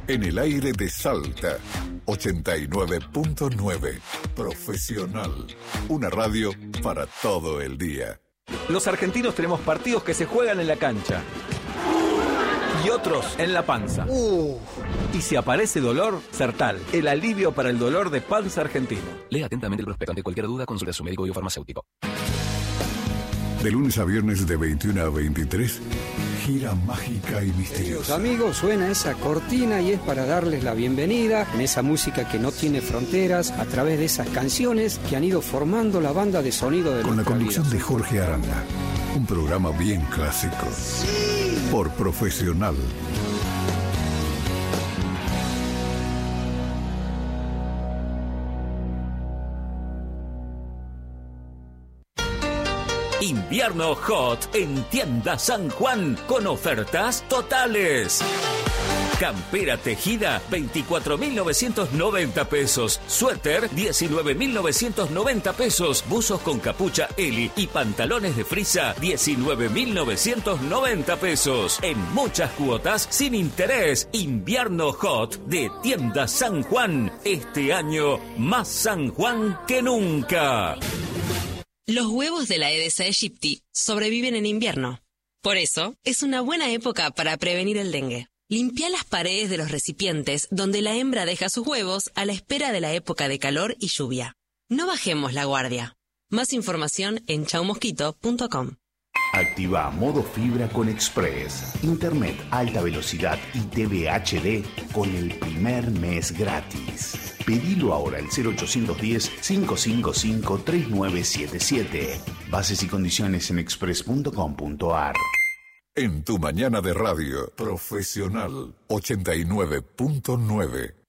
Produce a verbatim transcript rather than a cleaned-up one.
En el aire de Salta, ochenta y nueve punto nueve. Profesional. Una radio para todo el día. Los argentinos tenemos partidos que se juegan en la cancha y otros en la panza. Uh. Y si aparece dolor, Sertal, el alivio para el dolor de panza argentino. Lea atentamente el prospecto. Ante cualquier duda, consulte a su médico o farmacéutico. De lunes a viernes de veintiuno a veintitrés, gira mágica y misteriosa. Queridos amigos, suena esa cortina y es para darles la bienvenida en esa música que no tiene fronteras, a través de esas canciones que han ido formando la banda de sonido de con la conducción vida. de Jorge Aranda. Un programa bien clásico. Sí. Por Profesional. Invierno Hot en Tienda San Juan con ofertas totales. Campera tejida, veinticuatro mil novecientos noventa pesos. Suéter, diecinueve mil novecientos noventa pesos. Buzos con capucha Eli y pantalones de frisa, diecinueve mil novecientos noventa pesos. En muchas cuotas, sin interés. Invierno Hot de Tienda San Juan. Este año, más San Juan que nunca. Los huevos de la Aedes aegypti sobreviven en invierno. Por eso, es una buena época para prevenir el dengue. Limpia las paredes de los recipientes donde la hembra deja sus huevos a la espera de la época de calor y lluvia. No bajemos la guardia. Más información en chau mosquito punto com. Activa modo fibra con Express. Internet alta velocidad y T V H D con el primer mes gratis. Pedilo ahora al cero ochocientos diez, cinco cinco cinco, tres nueve siete siete. Bases y condiciones en express punto com punto a r. En tu mañana de radio, Profesional ochenta y nueve punto nueve.